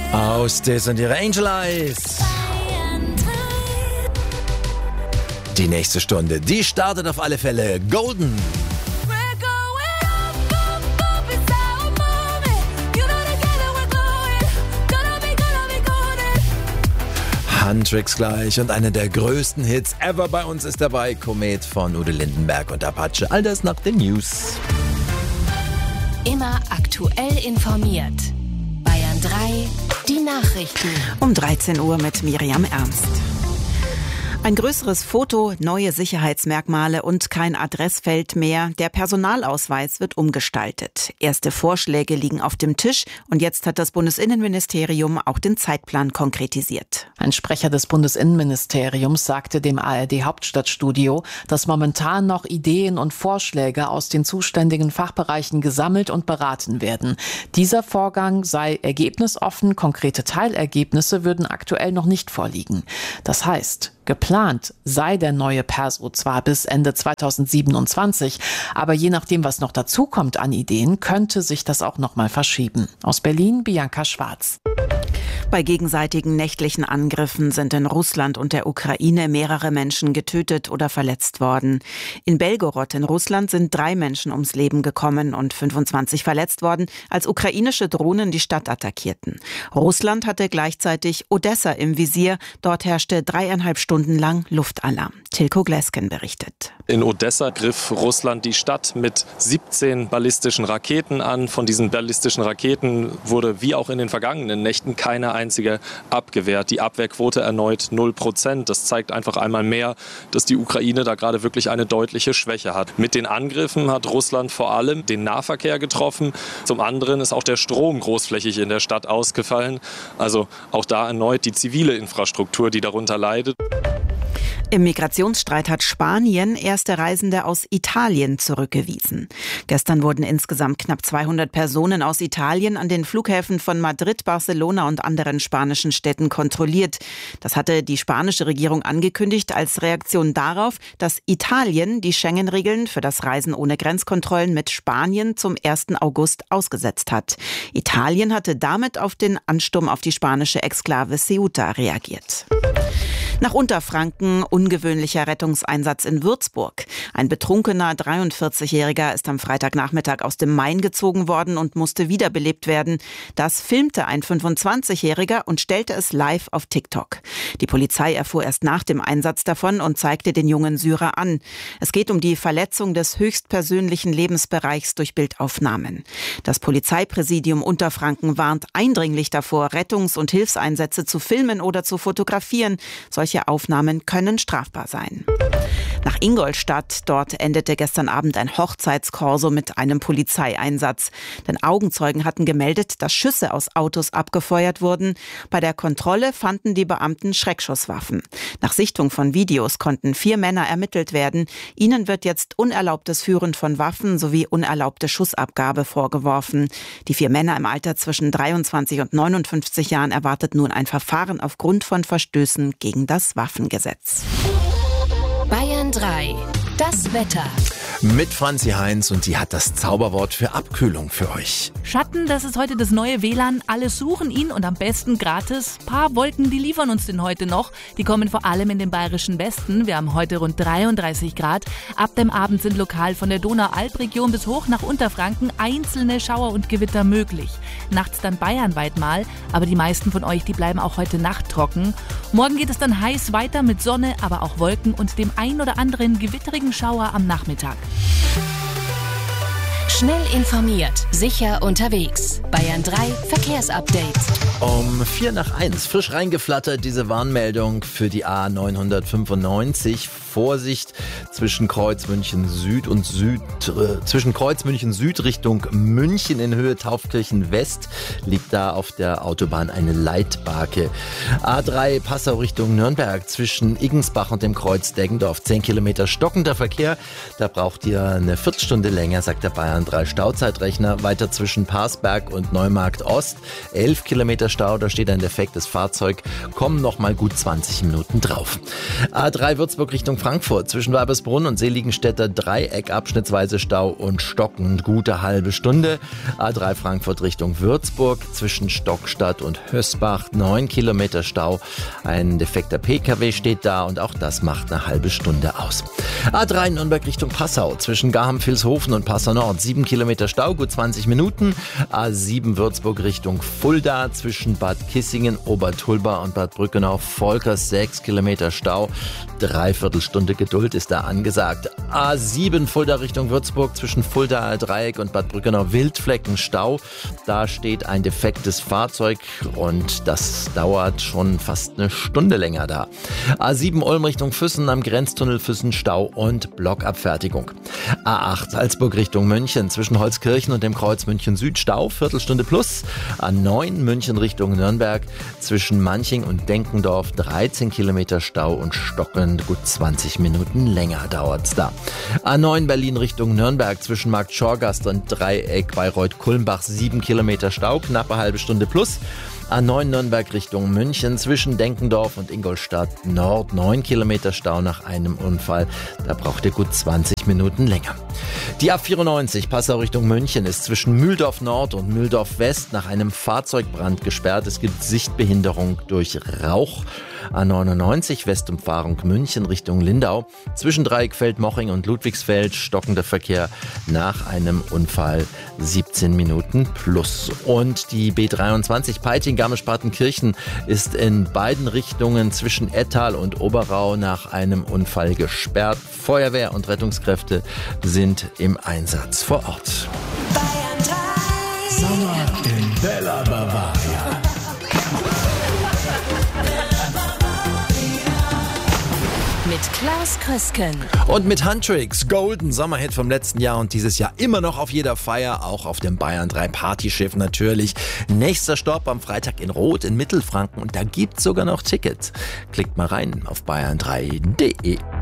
Aus Dis und ihre Angel Eyes. Die nächste Stunde, die startet auf alle Fälle Golden. Huntrix gleich und einer der größten Hits ever bei uns ist dabei, Komet von Udo Lindenberg und Apache. All das nach den News. Immer aktuell informiert. Bayern 3, die Nachrichten. Um 13 Uhr mit Miriam Ernst. Ein größeres Foto, neue Sicherheitsmerkmale und kein Adressfeld mehr. Der Personalausweis wird umgestaltet. Erste Vorschläge liegen auf dem Tisch und jetzt hat das Bundesinnenministerium auch den Zeitplan konkretisiert. Ein Sprecher des Bundesinnenministeriums sagte dem ARD-Hauptstadtstudio, dass momentan noch Ideen und Vorschläge aus den zuständigen Fachbereichen gesammelt und beraten werden. Dieser Vorgang sei ergebnisoffen, konkrete Teilergebnisse würden aktuell noch nicht vorliegen. Das heißt, geplant sei der neue Perso zwar bis Ende 2027, aber je nachdem, was noch dazukommt an Ideen, könnte sich das auch noch mal verschieben. Aus Berlin, Bianca Schwarz. Bei gegenseitigen nächtlichen Angriffen sind in Russland und der Ukraine mehrere Menschen getötet oder verletzt worden. In Belgorod in Russland sind 3 Menschen ums Leben gekommen und 25 verletzt worden, als ukrainische Drohnen die Stadt attackierten. Russland hatte gleichzeitig Odessa im Visier. Dort herrschte 3,5 Stunden lang Luftalarm. Tilko Glesken berichtet. In Odessa griff Russland die Stadt mit 17 ballistischen Raketen an. Von diesen ballistischen Raketen wurde wie auch in den vergangenen Nächten keine einzige abgewehrt. Die Abwehrquote erneut 0%. Das zeigt einfach einmal mehr, dass die Ukraine da gerade wirklich eine deutliche Schwäche hat. Mit den Angriffen hat Russland vor allem den Nahverkehr getroffen. Zum anderen ist auch der Strom großflächig in der Stadt ausgefallen. Also auch da erneut die zivile Infrastruktur, die darunter leidet. Im Migrationsstreit hat Spanien erste Reisende aus Italien zurückgewiesen. Gestern wurden insgesamt knapp 200 Personen aus Italien an den Flughäfen von Madrid, Barcelona und anderen spanischen Städten kontrolliert. Das hatte die spanische Regierung angekündigt als Reaktion darauf, dass Italien die Schengen-Regeln für das Reisen ohne Grenzkontrollen mit Spanien zum 1. August ausgesetzt hat. Italien hatte damit auf den Ansturm auf die spanische Exklave Ceuta reagiert. Nach Unterfranken ungewöhnlicher Rettungseinsatz in Würzburg. Ein betrunkener 43-Jähriger ist am Freitagnachmittag aus dem Main gezogen worden und musste wiederbelebt werden. Das filmte ein 25-Jähriger und stellte es live auf TikTok. Die Polizei erfuhr erst nach dem Einsatz davon und zeigte den jungen Syrer an. Es geht um die Verletzung des höchstpersönlichen Lebensbereichs durch Bildaufnahmen. Das Polizeipräsidium Unterfranken warnt eindringlich davor, Rettungs- und Hilfseinsätze zu filmen oder zu fotografieren. Solche Aufnahmen können strafbar sein. Nach Ingolstadt, dort endete gestern Abend ein Hochzeitskorso mit einem Polizeieinsatz. Denn Augenzeugen hatten gemeldet, dass Schüsse aus Autos abgefeuert wurden. Bei der Kontrolle fanden die Beamten Schreckschusswaffen. Nach Sichtung von Videos konnten 4 Männer ermittelt werden. Ihnen wird jetzt unerlaubtes Führen von Waffen sowie unerlaubte Schussabgabe vorgeworfen. Die 4 Männer im Alter zwischen 23 und 59 Jahren erwartet nun ein Verfahren aufgrund von Verstößen gegen das Waffengesetz. Bayern 3, das Wetter. Mit Franzi Heinz und die hat das Zauberwort für Abkühlung für euch. Schatten, das ist heute das neue WLAN. Alle suchen ihn und am besten gratis. Paar Wolken, die liefern uns den heute noch. Die kommen vor allem in den bayerischen Westen. Wir haben heute rund 33 Grad. Ab dem Abend sind lokal von der Donau-Alb-Region bis hoch nach Unterfranken einzelne Schauer und Gewitter möglich. Nachts dann bayernweit mal, aber die meisten von euch, die bleiben auch heute Nacht trocken. Morgen geht es dann heiß weiter mit Sonne, aber auch Wolken und dem ein oder anderen gewitterigen Schauer am Nachmittag. Schnell informiert, sicher unterwegs. Bayern 3 Verkehrsupdate. Um 1:04 frisch reingeflattert diese Warnmeldung für die A995. Vorsicht zwischen Kreuz München Süd und zwischen Kreuz München Süd Richtung München in Höhe Taufkirchen West liegt da auf der Autobahn eine Leitbarke. A3 Passau Richtung Nürnberg zwischen Iggensbach und dem Kreuz Deggendorf 10 Kilometer stockender Verkehr. Da braucht ihr eine Viertelstunde länger, sagt der Bayern A3 Stauzeitrechner, weiter zwischen Parsberg und Neumarkt Ost. 11 Kilometer Stau, da steht ein defektes Fahrzeug, kommen noch mal gut 20 Minuten drauf. A3 Würzburg Richtung Frankfurt, zwischen Weibersbrunn und Seligenstädter Dreieck, abschnittsweise Stau und stockend, gute halbe Stunde. A3 Frankfurt Richtung Würzburg, zwischen Stockstadt und Hösbach, 9 Kilometer Stau. Ein defekter PKW steht da und auch das macht eine halbe Stunde aus. A3 Nürnberg Richtung Passau, zwischen Garham-Vilshofen und Passau Nord, 7 Kilometer Stau, gut 20 Minuten. A7 Würzburg Richtung Fulda, zwischen Bad Kissingen, Obertulba und Bad Brückenau-Volkers, 6 Kilometer Stau. Dreiviertel Stunde Geduld ist da angesagt. A7 Fulda Richtung Würzburg, zwischen Fulda Dreieck und Bad Brückenau Wildflecken Stau. Da steht ein defektes Fahrzeug und das dauert schon fast eine Stunde länger da. A7 Ulm Richtung Füssen, am Grenztunnel Füssen Stau und Blockabfertigung. A8 Salzburg Richtung München, zwischen Holzkirchen und dem Kreuz München Süd Stau, Viertelstunde plus. A9 München Richtung Nürnberg, zwischen Manching und Denkendorf, 13 Kilometer Stau und stockend, gut 20 Minuten länger dauert's da. A9 Berlin Richtung Nürnberg, zwischen Markt Schorgast und Dreieck Bayreuth-Kulmbach, 7 Kilometer Stau, knappe halbe Stunde plus. A9 Nürnberg Richtung München, zwischen Denkendorf und Ingolstadt Nord, 9 Kilometer Stau nach einem Unfall. Da braucht ihr gut 20 Minuten länger. Die A94 Passau Richtung München ist zwischen Mühldorf Nord und Mühldorf West nach einem Fahrzeugbrand gesperrt. Es gibt Sichtbehinderung durch Rauch. A99 Westumfahrung München Richtung Lindau, zwischen Dreieckfeld-Moching und Ludwigsfeld stockender Verkehr nach einem Unfall, 17 Minuten plus. Und die B23 Peiting-Garmisch-Partenkirchen ist in beiden Richtungen zwischen Ettal und Oberau nach einem Unfall gesperrt. Feuerwehr und Rettungskräfte sind im Einsatz vor Ort. Sommer in Bella Bavaria. Mit Klaus Krösken. Und mit Huntrix, Golden Sommerhit vom letzten Jahr und dieses Jahr immer noch auf jeder Feier, auch auf dem Bayern 3 Partyschiff natürlich. Nächster Stopp am Freitag in Rot in Mittelfranken und da gibt's sogar noch Tickets. Klickt mal rein auf bayern3.de.